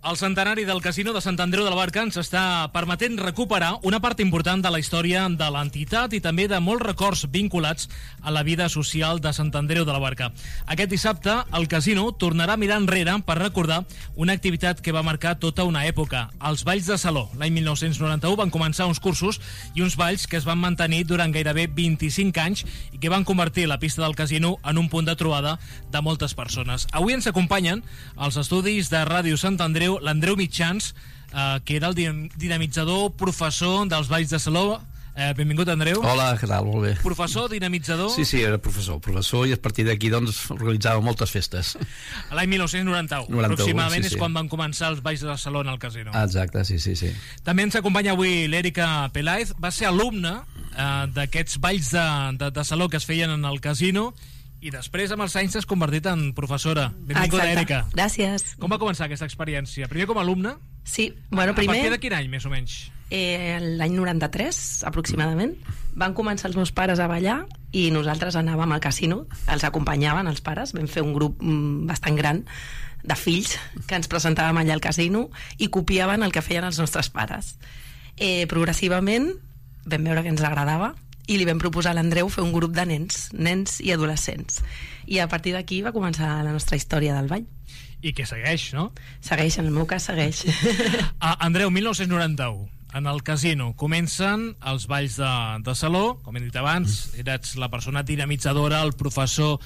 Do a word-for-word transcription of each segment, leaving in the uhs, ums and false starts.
El centenari del Casino de Sant Andreu de la Barca ens està permetent recuperar una part important de la història de l'entitat i també de molts records vinculats a la vida social de Sant Andreu de la Barca. Aquest dissabte, el Casino tornarà a mirar enrere per recordar una activitat que va marcar tota una època, els Balls de Saló. L'any mil nou-cents noranta-u van començar uns cursos i uns balls que es van mantenir durant gairebé vint-i-cinc anys i que van convertir la pista del Casino en un punt de trobada de moltes persones. Avui ens acompanyen als estudis de Ràdio Sant Andreu l'Andreu Mitjans, eh, que era el dinamitzador, professor dels Balls de Saló. Eh, benvingut, Andreu. Hola, què tal? Molt bé. Professor, dinamitzador? Sí, sí, era professor, professor, i a partir d'aquí doncs organitzava moltes festes. L'any mil nou-cents noranta-u, noranta-u aproximadament, sí, sí. És quan van començar els Balls de Saló en el Casino. Exacte, sí, sí, sí. També ens acompanya avui l'Èrica Peláez, va ser alumne eh, d'aquests Balls de, de, de Saló que es feien en el Casino, i després amb els anys s'has convertit en professora. Benvinguda, Èrica. Gràcies. Com va començar aquesta experiència? Primer com a alumne? Sí, bueno, primer... A partir de quin any, més o menys? Eh, l'any noranta-tres, aproximadament. Van començar els meus pares a ballar i nosaltres anàvem al casino, els acompanyaven els pares, vam fer un grup mm, bastant gran de fills que ens presentàvem allà al casino i copiaven el que feien els nostres pares. Eh, progressivament vam veure que ens agradava i li vam proposar a l'Andreu fer un grup de nens, nens i adolescents. I a partir d'aquí va començar la nostra història del ball. I que segueix, no? Segueix, en el meu cas segueix. Ah, Andreu, mil nou-cents noranta-u, en el Casino comencen els Balls de, de Saló, com he dit abans, eres la persona dinamitzadora, el professor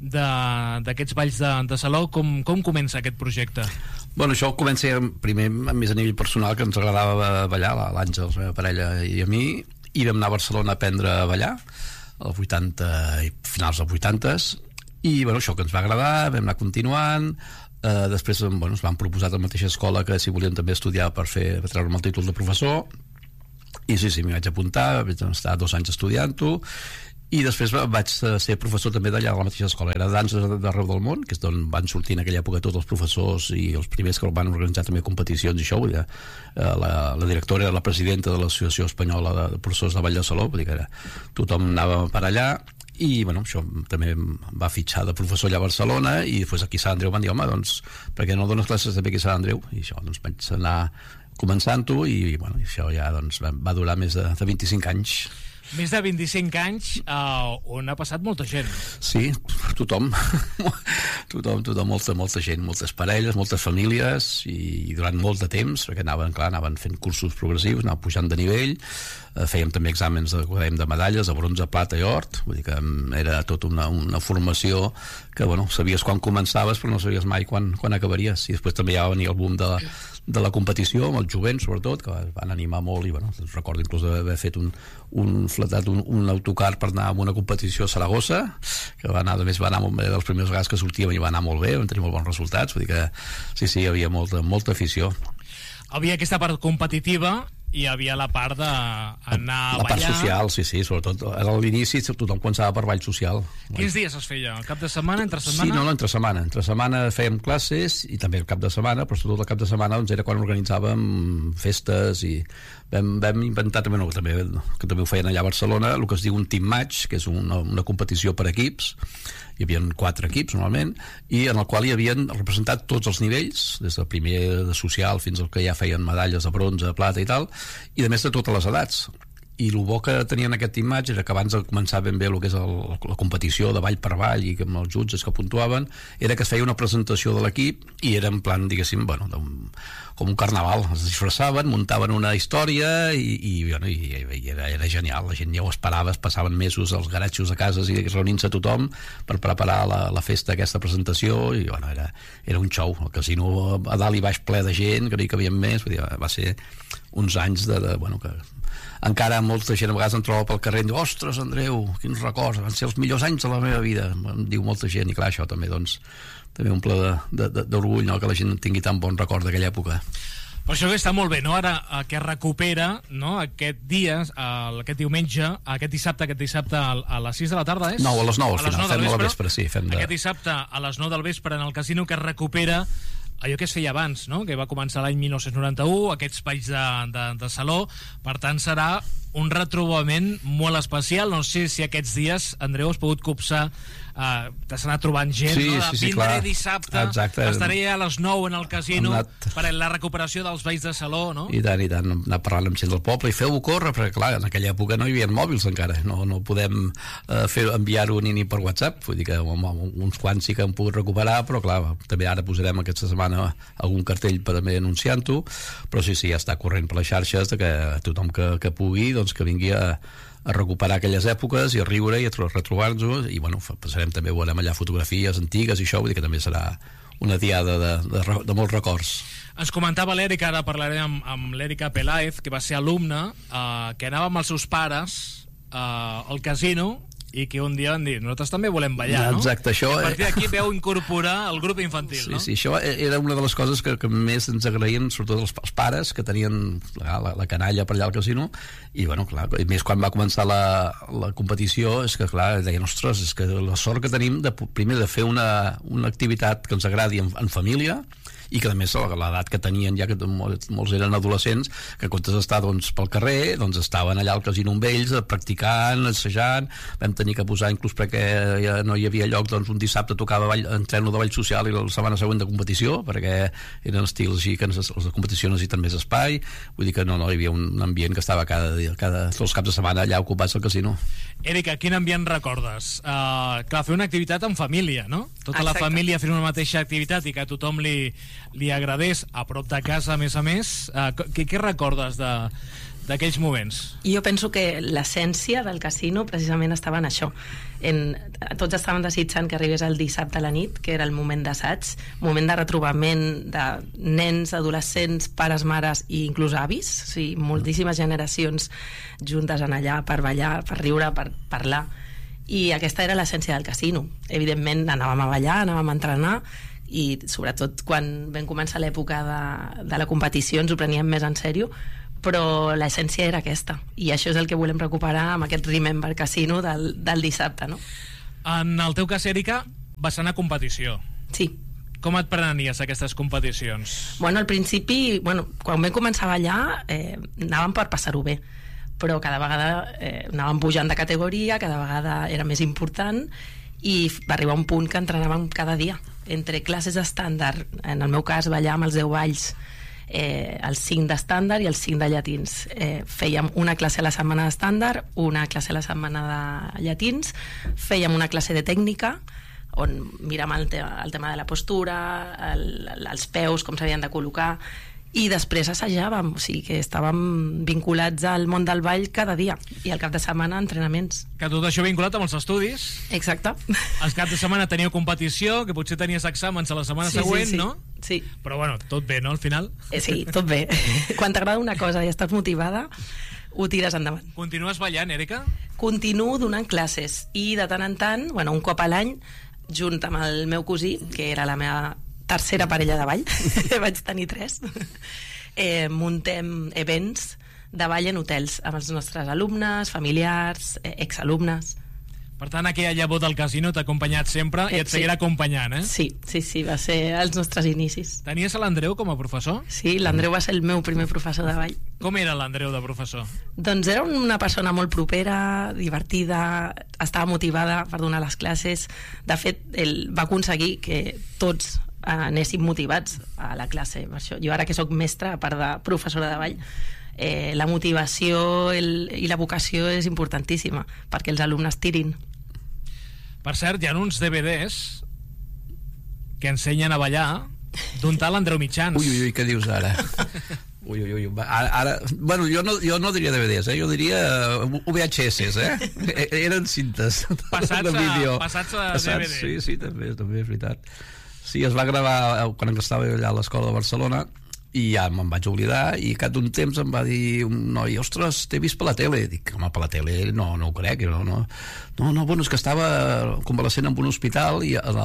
d'aquests Balls de, de Saló. Com, com comença aquest projecte? Bueno, això comença primer més a nivell personal, que ens agradava ballar, l'Àngel, la meva parella i a mi, i vam anar a Barcelona a aprendre a ballar als vuitanta i finals dels vuitantes, i bueno, això que ens va agradar, vam anar continuant. Uh, després bueno, ens van proposar a la mateixa escola que si volien també estudiar per fer per treure'm el títol de professor, i sí, sí, m'hi vaig apuntar, vaig estar dos anys estudiant-ho, i després vaig ser professor també d'allà a la mateixa escola. Era danses d'arreu del món, que és d'on van sortir en aquella època tots els professors i els primers que van organitzar també competicions i això. Vull dir, la, la directora era la presidenta de l'Associació Espanyola de Professors de Ball de Saló, vull dir que era, tothom anava per allà. I bueno, això també em va fitxar de professor allà a Barcelona, i després aquí a Sant Andreu van dir, home, doncs per què no dones classes també aquí a Sant Andreu? I això, doncs vaig anar començant-ho, i bueno, això ja doncs, va durar més de, de vint-i-cinc anys. Més de vint-i-cinc anys, uh, on ha passat molta gent. Sí, tothom. tothom, tothom, molta, molta gent, moltes parelles, moltes famílies, i, i durant molt de temps, perquè anaven, clar, anaven fent cursos progressius, anaven pujant de nivell, eh, fèiem també exàmens de, de medalles, de bronze, plata i or, vull dir que era tota una, una formació que, bueno, sabies quan començaves, però no sabies mai quan, quan acabaries. I després també ja va venir el boom de la, de la competició, amb els jovents, sobretot, que van animar molt, i bueno, recordo inclús d'haver fet un, un fletat, un, un autocar per anar a una competició a Saragossa, que va anar, a més va anar molt bé, de les primeres vegades que sortíem i va anar molt bé, vam tenir molt bons resultats, vull dir que sí, sí, hi havia molta, molta afició. Havia aquesta part competitiva i hi havia la part d'anar a ballar. La part social, sí, sí, sobretot a l'inici tothom començava per ball social. Quins dies es feia? El cap de setmana, entre setmana? Sí, no, no, entre setmana. Entre setmana fèiem classes i també el cap de setmana, però sobretot el cap de setmana doncs, era quan organitzàvem festes, i vam, vam inventar també, no, també, que també ho feien allà a Barcelona, el que es diu un team match, que és una, una competició per equips. Hi havia quatre equips normalment, i en el qual hi havien representat tots els nivells, des del primer de social fins al que ja feien medalles de bronze, plata i tal, i a més de totes les edats. I el bo que tenien aquest imatge era que abans de començar ben bé el que és el, la competició de ball per ball, i amb els jutges que puntuaven, era que es feia una presentació de l'equip, i era en plan, diguéssim, bueno, com un carnaval. Es disfressaven, muntaven una història, i, i, bueno, i, i era, era genial. La gent ja ho esperava, es passaven mesos als garatxos de cases i reunint-se tothom per preparar la, la festa, aquesta presentació, i bueno, era, era un show. El casino a dalt i baix ple de gent, que no hi cabien més, vull dir, va ser uns anys de, de bueno, que encara molta gent a vegades em troba pel carrer i diu, ostres, Andreu, quins records, van ser els millors anys de la meva vida, em diu molta gent, i clar, això també doncs també un ple d'orgull, no?, que la gent tingui tan bon record d'aquella època. Per això està molt bé, no?, ara que recupera, no?, aquest dia, aquest diumenge, aquest dissabte, aquest dissabte a les sis de la tarda, és? No, a les nou, al final, fem-ho al vespre, sí. Fem de... Aquest dissabte a les nou del vespre en el casino, que recupera allò que es feia abans, no?, que va començar l'any mil nou-cents noranta-u, aquests balls de, de, de saló. Per tant, serà un retrobament molt especial. No sé si aquests dies, Andreu, has pogut copsar, uh, t'has anat trobant gent, sí, no? De sí, sí, vindré clar. dissabte, Exacte. estaré a les nou en el casino anat... per la recuperació dels veïns de Saló, no? I tant, i tant, anar parlant amb gent del poble i feu-ho córrer, perquè clar, en aquella època no hi havia mòbils encara, no, no podem uh, fer enviar-ho ni, ni per WhatsApp, vull dir que home, uns quants sí que han pogut recuperar, però clar, també ara posarem aquesta setmana algun cartell per també anunciant-ho, però sí, sí, ja està corrent per les xarxes de que tothom que, que pugui, doncs que vingui a, a recuperar aquelles èpoques i a riure i a retrobar-nos, i bueno, passarem també, veurem allà fotografies antigues i això, vull dir que també serà una diada de, de, de molts records. Ens comentava l'Èrica, ara parlarem amb, amb l'Èrica Peláez, que va ser alumna, eh, que anava amb els seus pares eh, al casino i que un dia van dir, nosaltres també volem ballar, no? Exacte, això... I a partir d'aquí veu incorporar el grup infantil, sí, no? Sí, això era una de les coses que, que més ens agraïen, sobretot els, els pares, que tenien la, la, la canalla per allà al casino, i bueno, clar, i més quan va començar la, la competició, és que clar, deien, ostres, és que la sort que tenim de, primer de fer una, una activitat que ens agradi en, en família, i que a més l'edat que tenien ja que molts, molts eren adolescents, que en comptes d'estar doncs, pel carrer, doncs estaven allà al casino amb ells practicant, assajant, vam tenir que posar inclús perquè ja no hi havia lloc, doncs un dissabte tocava ball, entreno de ball social i la setmana següent de competició, perquè eren estils així que els de competició necessiten més espai, vull dir que no, no hi havia un ambient que estava cada dia, cada, tots els caps de setmana allà ocupats al casino. Èrica, quin ambient recordes? Uh, clar, fer una activitat en família, no? Tota Exacte. La família fent una mateixa activitat i que a tothom li, li agradés, a prop de casa, a més a més. Uh, què, què recordes de, d'aquells moments? Jo penso que l'essència del casino precisament estava en això. En, tots estaven desitjant que arribés el dissabte a la nit, que era el moment d'assaig, moment de retrobament de nens, adolescents, pares, mares i inclús avis, o sigui, moltíssimes generacions juntes en allà per ballar, per riure, per parlar, i aquesta era l'essència del casino. Evidentment anàvem a ballar, anàvem a entrenar, i sobretot quan vam començar l'època de, de la competició ens ho preníem més en sèrio, però l'essència era aquesta, i això és el que volem recuperar amb aquest Remember Casino del, del dissabte, no? En el teu cas, Èrica, vas anar a competició. Sí. Com et prenies aquestes competicions? Bueno, al principi, bueno, quan vam començar a ballar, eh, anàvem per passar-ho bé, però cada vegada eh, anàvem pujant de categoria, cada vegada era més important, i va arribar un punt que entrenàvem cada dia, entre classes estàndard, en el meu cas ballar amb els deu balls, eh, els cinc d'estàndard i els cinc de llatins. Eh, fèiem una classe a la setmana d'estàndard, una classe a la setmana de llatins, fèiem una classe de tècnica, on miràvem el, te el tema de la postura, el, els peus, com s'havien de col·locar, i després assajàvem, o sigui que estàvem vinculats al món del ball cada dia, i al cap de setmana entrenaments. Que tot això vinculat amb els estudis. Exacte. Els caps de setmana teníeu competició, que potser tenies exàmens a la setmana sí, següent, sí, sí. no? Sí. Però bueno, tot bé, no, al final? Eh, sí, tot bé. Quan t'agrada una cosa i estàs motivada, ho tires endavant. Continues ballant, Èrica? Continuo donant classes, i de tant en tant, bueno, un cop a l'any, junt amb el meu cosí, que era la meva tercera parella de ball, vaig tenir tres, eh, muntem events de ball en hotels amb els nostres alumnes, familiars, eh, exalumnes. Per tant, aquella llavor del casino t'ha acompanyat sempre i et sí. seguirà acompanyant, eh? Sí, sí, sí, va ser els nostres inicis. Tenies a l'Andreu com a professor? Sí, l'Andreu va ser el meu primer professor de ball. Com era l'Andreu de professor? Doncs era una persona molt propera, divertida, estava motivada per donar les classes. De fet, ell va aconseguir que tots anéssim motivats a la classe. Per això, jo ara que sóc mestra, a part de professora de ball, eh, la motivació el, i la vocació és importantíssima perquè els alumnes tirin. Per cert, hi ha uns D V Ds que ensenyen a ballar d'un tal Andreu Mitjans. Ui, ui, ui, què dius ara? Ui, ui, ui. Ara, ara, bueno, jo no, jo no diria D V Ds, eh? Jo diria U V H S, eh? Eren cintes passats de vídeo. A, passats a passats, D V D. Sí, sí, també, també és veritat. Sí, es va gravar quan estava allà a l'escola de Barcelona, i ja me'n vaig oblidar, i cap d'un temps em va dir un noi, ostres, t'he vist per la tele. Dic, home, per la tele no, no ho crec, no, no, no, no, bueno, és que estava convalescent en un hospital i el,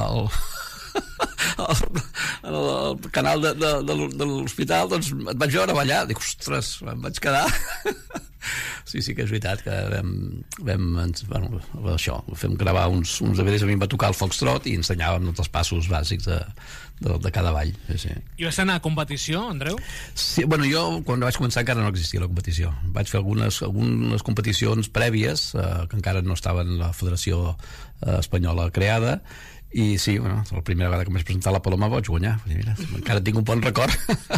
el, el canal de, de, de, de l'hospital, doncs et vaig veure ballar. Dic, ostres, em vaig quedar Sí, sí que és veritat que vam, vam ens, bueno, això, fem gravar uns, uns D V Ds, a mi em va tocar el foxtrot i ensenyàvem tots els passos bàsics de, de, de cada ball. Sí, sí. I vas anar a competició, Andreu? Sí, bueno, jo quan vaig començar encara no existia la competició. Vaig fer algunes, algunes competicions prèvies eh, que encara no estava en la Federació eh, Espanyola creada, i sí, bueno, la primera vegada que m'he presentat la Paloma vaig guanyar. Mira, encara tinc un bon record.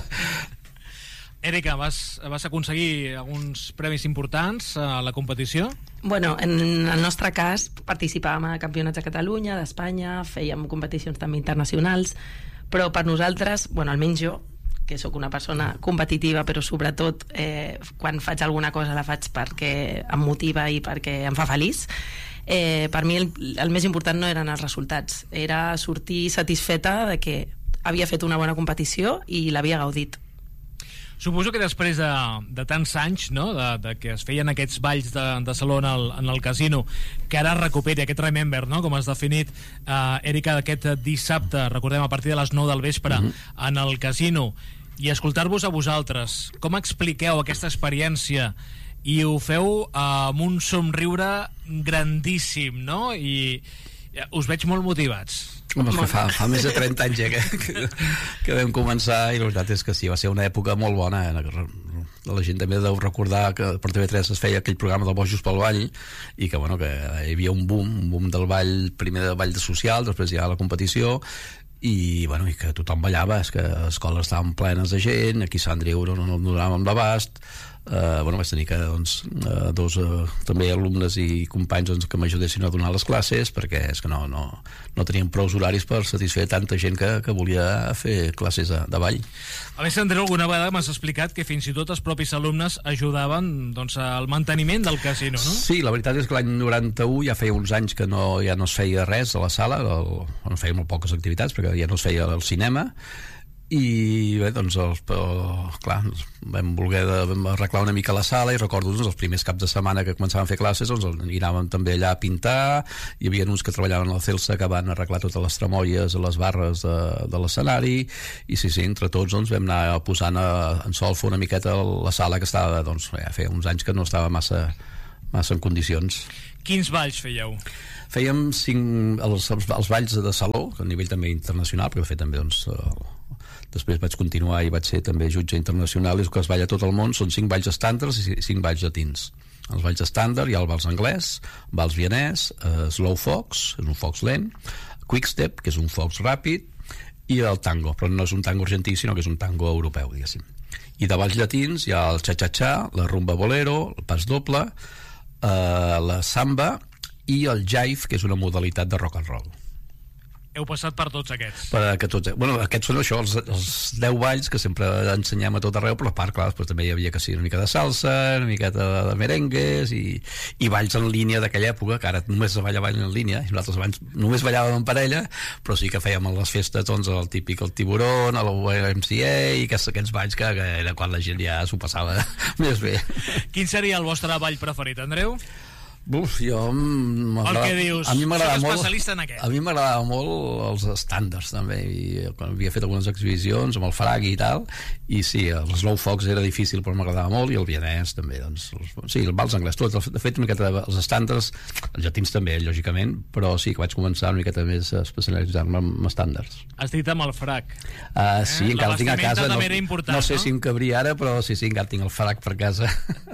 Èrica, vas, vas aconseguir alguns premis importants a la competició? Bueno, en el nostre cas participàvem a campionats de Catalunya, d'Espanya, fèiem competicions també internacionals, però per nosaltres, bueno, almenys jo, que sóc una persona competitiva, però sobretot eh, quan faig alguna cosa la faig perquè em motiva i perquè em fa feliç. Eh, per mi el, el més important no eren els resultats, era sortir satisfeta de que havia fet una bona competició i l'havia gaudit. Suposo que després de, de tants anys, no?, de, de que es feien aquests balls de, de saló en el, en el casino, que ara recuperi aquest Remember, no?, com has definit, eh, Èrica, aquest dissabte, recordem, a partir de les nou del vespre, mm-hmm. en el casino, i escoltar-vos a vosaltres, com expliqueu aquesta experiència? I ho feu eh, amb un somriure grandíssim, no?, i us veig molt motivats. Home, és que fa, fa més de trenta anys ja que, que, que vam començar, i la veritat és que sí, va ser una època molt bona. La gent també deu recordar que per T V tres es feia aquell programa del Bojos pel Ball, i que, bueno, que hi havia un boom, un boom del ball, primer del ball de social, després hi ha la competició, i, bueno, i que tothom ballava, és que les escoles estaven plenes de gent, aquí a Sant Andreu no, no donàvem l'abast. Uh, bueno, vaig tenir que doncs, uh, dos uh, també alumnes i companys doncs, que m'ajudessin a donar les classes, perquè és que no, no, no teníem prou horaris per satisfer tanta gent que, que volia fer classes de, de ball. A més, Andreu, alguna vegada m'has explicat que fins i tot els propis alumnes ajudaven, doncs, al manteniment del casino, no? Sí, la veritat és que l'any noranta-u ja feia uns anys que no, ja no es feia res a la sala, el, no feia molt poques activitats perquè ja no es feia el cinema, i bé, doncs el, el, clar, vam voler de, vam arreglar una mica la sala, i recordo doncs, els primers caps de setmana que començàvem a fer classes, doncs anàvem també allà a pintar, hi havia uns que treballaven a la Celsa que van arreglar totes les tramolles a les barres de, de l'escenari, i sí, sí, entre tots doncs, vam anar posant a, en solfa una miqueta la sala que estava, doncs, ja feia uns anys que no estava massa, massa en condicions. Quins balls fèieu? Fèiem cinc, els, els, els balls de saló, a nivell també internacional, perquè de fet també doncs, el, després vaig continuar i vaig ser també jutge internacional, i el que es balla a tot el món són cinc balls estàndards i cinc balls llatins. Els balls estàndard hi ha el vals anglès, vals vienès, eh, slow fox, és un fox lent, quick step, que és un fox ràpid, i el tango, però no és un tango argentí, sinó que és un tango europeu, diguéssim. I de balls llatins hi ha el cha-cha-cha, la rumba bolero, el pas doble, eh, la samba i el jive, que és una modalitat de rock and roll. Heu passat per tots aquests? Per que tots, bueno, aquests són això, els, els deu balls que sempre ensenyem a tot arreu, però a part, clar, després també hi havia que sí, una mica de salsa, una miqueta de merengues i, i balls en línia d'aquella època, que ara només es balla ball en línia, i nosaltres abans només ballàvem en parella, però sí que fèiem a les festes doncs, el típic el tiburón, el Y M C A i aquests, aquests balls que, que era quan la gent ja s'ho passava més bé. Quin seria el vostre ball preferit, Andreu? Buf, jo el que dius, a mi m'agradava molt, especialista en aquest. A mi m'agradava molt els estàndards també, i quan havia fet algunes exhibicions amb el fragui i tal, i sí, el slow fox era difícil però m'agradava molt, i el vienès també doncs, els, sí, el vals anglès, tot, de fet una miqueta els estàndards, els llatins també lògicament, però sí que vaig començar una miqueta més a especialitzar-me en estàndards. Has dit amb el frac. Uh, sí, eh? Encara el tinc a casa, no, important, no sé no? si em cabria ara, però sí, sí, encara tinc el frac per casa.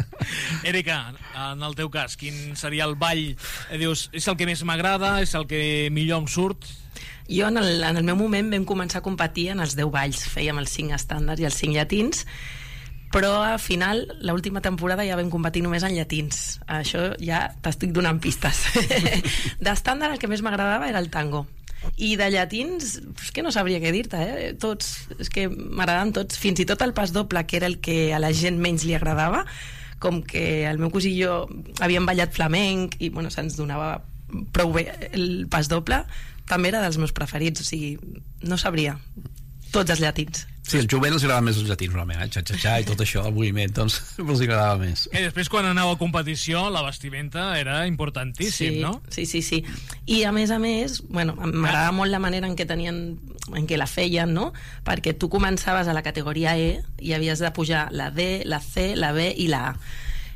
Èrica, en el teu cas, quin seria el ball? Eh, dius, és el que més m'agrada, és el que millor em surt? Jo en el, en el meu moment vam començar a competir en els deu balls, fèiem els cinc estàndards i els cinc llatins, però al final, l'última temporada ja vam competir només en llatins. Això ja t'estic donant pistes. D'estàndard el que més m'agradava era el tango, i de llatins és que no sabria què dir-te, eh? Tots, és que m'agraden tots, fins i tot el pas doble, que era el que a la gent menys li agradava, com que el meu cosí i jo havíem ballat flamenc i bueno, se'ns donava prou bé el pas doble, també era dels meus preferits, o sigui, no sabria, tots els llatins. Sí, el jovent els agradava més els llatins, realment, el xa-xa-xa i tot això, el moviment, doncs els agradava més. I després, quan aneu a competició, la vestimenta era importantíssim, sí, no? Sí, sí, sí. I a més a més, bueno, m'agradava molt la manera en què tenien, en què la feien, no? Perquè tu començaves a la categoria E i havies de pujar la D, la C, la B i la A.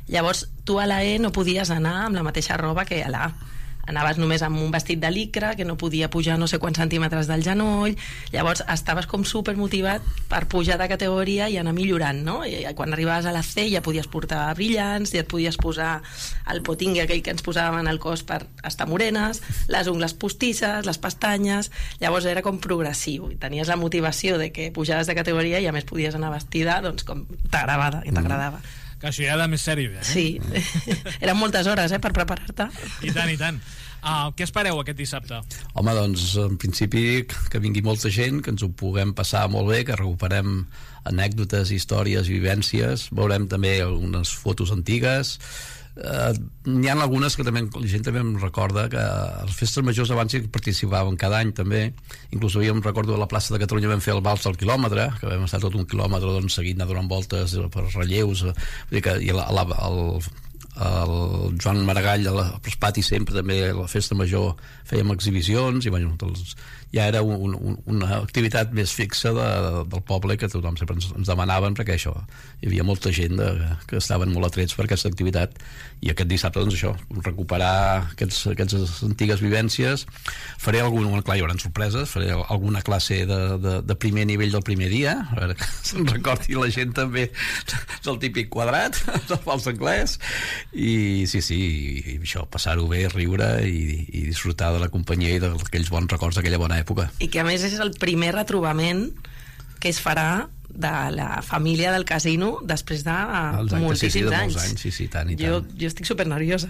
Llavors, tu a la E no podies anar amb la mateixa roba que a la A. Anaves només amb un vestit de licra que no podia pujar no sé quants centímetres del genoll. Llavors estaves com supermotivat per pujar de categoria i anar millorant, no? I quan arribaves a la C ja podies portar brillants, ja et podies posar el potingue aquell que ens posàvem al cos per estar morenes, les ungles postisses, les pestanyes. Llavors era com progressiu i tenies la motivació de que pujaves de categoria i a més podies anar vestida doncs com t'agradava, que t'agradava. Mm. Que això ja era més sèrio, eh? Sí, eren moltes hores, eh, per preparar-te. I tant, i tant. Uh, què espereu aquest dissabte? Home, doncs, en principi, que vingui molta gent, que ens ho puguem passar molt bé, que recuperem anècdotes, històries, vivències, veurem també algunes fotos antigues. Uh, n'hi ha algunes que també la gent també em recorda que a les festes majors abans hi participàvem cada any també, inclús havíem, recordo, a la plaça de Catalunya vam fer el vals del quilòmetre, que vam estar tot un quilòmetre doncs, seguint donant voltes per relleus, vull dir que i la, la, el, el Joan Maragall als patis sempre també a la festa major fèiem exhibicions i bueno, doncs, ja era un, un, una activitat més fixa de, del poble que tothom sempre ens, ens demanaven perquè això, hi havia molta gent de, que estaven molt atrets per aquesta activitat i aquest dissabte doncs això, recuperar aquests, aquestes antigues vivències. Faré algun, clar, hi haurà sorpreses, faré alguna classe de, de, de primer nivell del primer dia, a veure que se'n recordi la gent també del típic quadrat del fals anglès i sí, sí, i això, passar-ho bé, riure i, i disfrutar de la companyia i d'aquells bons records d'aquella bona època. I que a més és el primer retrobament que es farà de la família del casino després de anys, moltíssims sí, sí, de anys. anys. Sí, sí, tant i tant. Jo, jo estic supernerviosa.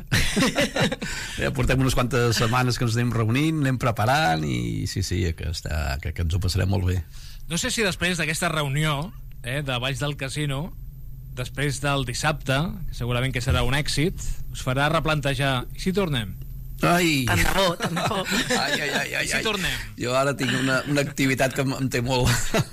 Ja portem unes quantes setmanes que ens anem reunint, anem preparant i sí, sí, que, està, que, que ens ho passarem molt bé. No sé si després d'aquesta reunió eh, de Valls del Casino, després del dissabte, que segurament que serà un èxit, us farà replantejar i si tornem? Ai. Tant de bo, tant de bo. Ai, ai, ai, ai, si tornem? Jo ara tinc una, una activitat que em té molt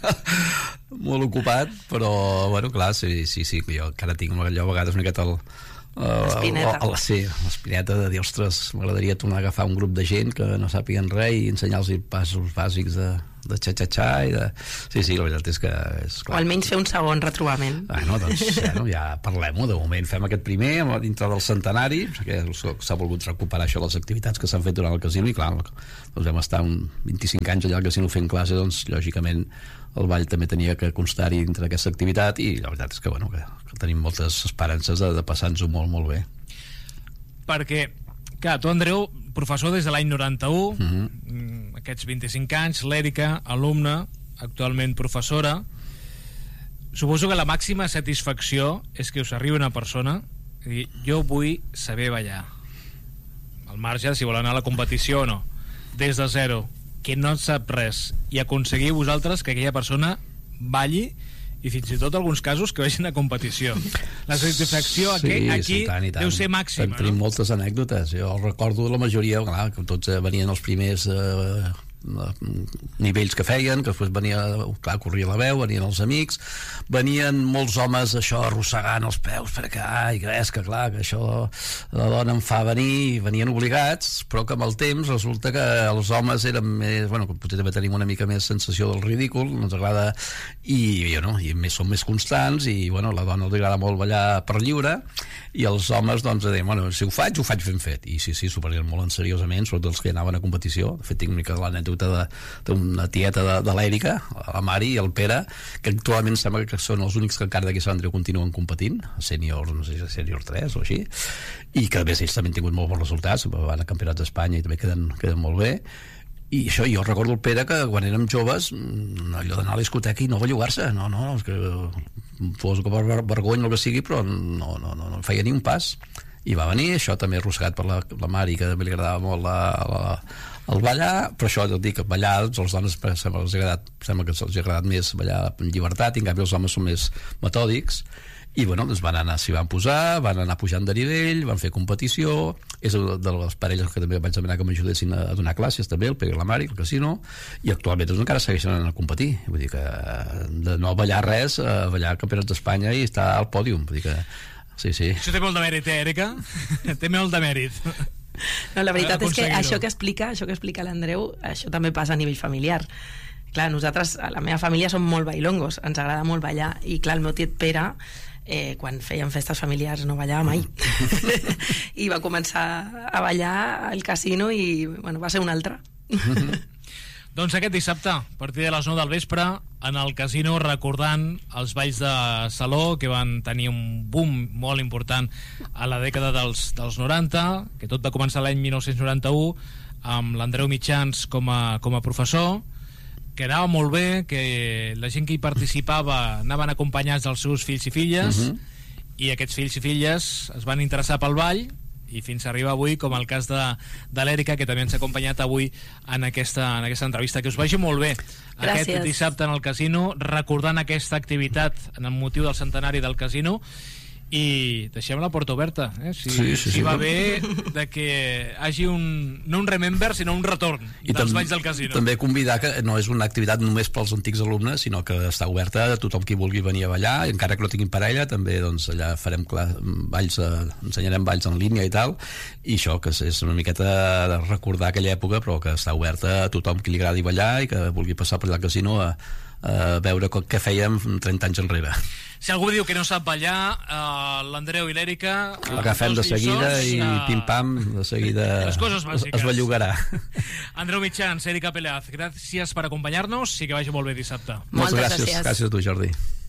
molt ocupat, però bueno, clar, sí, sí, sí, jo encara tinc allò a vegades una miqueta el, l'espineta. Uh, sí, l'espineta de dir, ostres, m'agradaria tornar a agafar un grup de gent que no sàpiguen res i ensenyar-los passos bàsics de, de xa-xa-xa i de... Sí, sí, la veritat és que és clar. O almenys fer un segon retrobament. Bueno, doncs, bueno, ja parlem-ho, de moment fem aquest primer dintre del centenari, perquè s'ha volgut recuperar això, les activitats que s'han fet durant el casino, i clar, doncs vam estar un vint-i-cinc anys allà al casino fent classe, doncs lògicament el ball també tenia que constar-hi dintre d'aquesta activitat i la veritat és que, bueno, que, que tenim moltes esperances de, de passar-nos-ho molt, molt bé. Perquè, clar, tu, Andreu, professor des de l'any noranta-u, uh-huh. aquests vint-i-cinc anys, l'Èrica, alumna, actualment professora, suposo que la màxima satisfacció és que us arribi una persona i dir, jo vull saber ballar, al marge si vol anar a la competició o no, des de zero, que no en sap res, i aconseguir vosaltres que aquella persona balli i fins i tot alguns casos que vagin a competició. La satisfacció sí, aquí, aquí sí, tant, tant. deu ser màxima, tenim no? moltes anècdotes, jo recordo la majoria, clar, que tots venien els primers eh, nivells que feien, que després venia, clar, corria la veu, venien els amics, venien molts homes això arrossegant els peus perquè, ai, que és que clar, que això la dona em fa venir, venien obligats, però que amb el temps resulta que els homes eren més, bueno, potser també tenim una mica més sensació del ridícul, ens agrada i, jo, no, i més, són més constants i bueno, la dona li agrada molt ballar per lliure i els homes doncs deien, bueno, si ho faig, ho faig ben fet, i sí, sí, s'ho prenien molt seriosament, sobretot els que anaven a competició. De fet, tinc una mica l'anècdota d'una tieta de, de l'Èrica, la Mari i el Pere, que actualment sembla que són els únics que encara d'aquí Sant Andreu continuen competint, sènior, no sé si sènior tres o així, i que a més ells també han tingut molt bons resultats, van a campionats d'Espanya i també queden, queden molt bé. I això, jo recordo el Pere que quan érem joves allò d'anar a la discoteca i no bellugar-se, no, no, és que fos per vergonya el que sigui, però no, no, no, no feia ni un pas. I va venir, això també arrossegat per la, la Mari, que també li agradava molt la, la, el ballar, però això et dic, ballar, doncs les dones sembla, els ha agradat, sembla que els ha agradat més ballar en llibertat, i en canvi els homes són més metòdics, i bueno, doncs van anar, s'hi van posar, van anar pujant de nivell, van fer competició, és de les parelles que també vaig demanar que m'ajudessin a donar classes també, el Pere i la Mari, el casino, i actualment doncs, encara segueixen anant a competir, vull dir que de no ballar res, a ballar campionats d'Espanya i estar al pòdium, vull dir que sí, sí. Això té molt de mèrit, eh, Èrica? Té molt de mèrit. No, la veritat és que això que explica, això que explica l'Andreu, això també passa a nivell familiar. Clar, nosaltres, a la meva família, som molt bailongos, ens agrada molt ballar, i clar, el meu tiet Pere eh, quan feien festes familiars no ballava mai. I va començar a ballar al casino i bueno, va ser un altre. Doncs aquest dissabte, a partir de les nou del vespre, en el casino, recordant els balls de saló que van tenir un boom molt important a la dècada dels, dels noranta, que tot va començar l'any dinou noranta-u, amb l'Andreu Mitjans com a, com a professor, que anava molt bé, que la gent que hi participava anaven acompanyats dels seus fills i filles, uh-huh. i aquests fills i filles es van interessar pel ball, i fins a arribar avui, com el cas de, de l'Èrica, que també ens ha acompanyat avui en aquesta, en aquesta entrevista. Que us vagi molt bé Gràcies. Aquest dissabte en el casino, recordant aquesta activitat en el motiu del centenari del casino, i deixem la porta oberta, eh? si, sí, sí, si sí. va bé de que hagi un, no un remember, sinó un retorn I dels balls del casino. També convidar que no és una activitat només pels antics alumnes, sinó que està oberta a tothom qui vulgui venir a ballar, i encara que no tinguin parella, també doncs, allà farem clar, balls, eh, ensenyarem balls en línia i tal, i això que és una miqueta de recordar aquella època, però que està oberta a tothom qui li agradi ballar i que vulgui passar per allà al casino a, a veure què fèiem trenta anys enrere. Si algú diu que no sap ballar, uh, l'Andreu i l'Èrica l'agafem de seguida i uh, pim-pam, de seguida les coses bàsiques. Es bellugarà. Andreu Mitjans, Èrica Peleaz, gràcies per acompanyar-nos i que vagi molt bé dissabte. Moltes Moltes gràcies. gràcies. Gràcies a tu, Jordi.